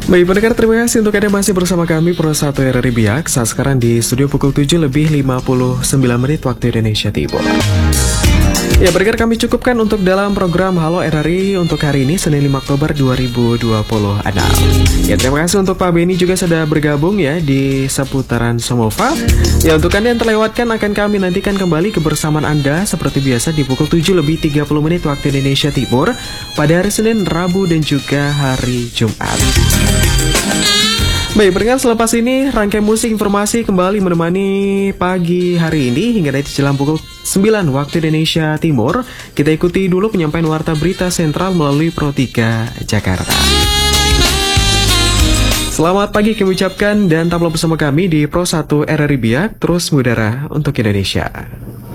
Baik pendengar, terima kasih untuk Anda masih bersama kami Pro 1 RRI Biak. Saat sekarang di studio pukul 7 lebih 59 menit waktu Indonesia Timur. Ya, pendengar, kami cukupkan untuk dalam program Halo RRI untuk hari ini Senin 5 Oktober 2026. Ya, terima kasih untuk Pak Beni juga sudah bergabung ya di seputaran Somova. Ya, untuk Anda yang terlewatkan akan kami nantikan kembali kebersamaan Anda seperti biasa di pukul 7 lebih 30 menit waktu Indonesia Timur pada hari Senin, Rabu dan juga hari Jumat. Baik, pendengar, selepas ini rangkaian musik informasi kembali menemani pagi hari ini hingga nanti jelang pukul 9 waktu Indonesia Timur. Kita ikuti dulu penyampaian warta berita sentral melalui Pro 3 Jakarta. Selamat pagi kami ucapkan dan tetaplah bersama kami di Pro 1 RRI Biak, terus mengudara untuk Indonesia.